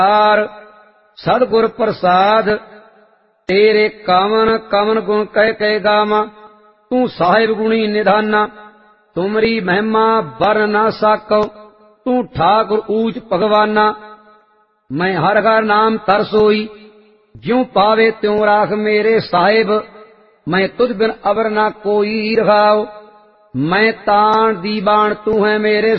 सदगुर प्रसाद तेरे कामन कमन गुण कह कह गावा। तू साहिब गुणी निधाना तुमरी महिमा बर ना साको। तू ठाकुर ऊच भगवाना मैं हर हर नाम तरसोई। ज्यों पावे त्यों राख मेरे साहिब मैं तुझ बिन अबर ना कोई रखाओ। मैं ताण दीवान तू है मेरे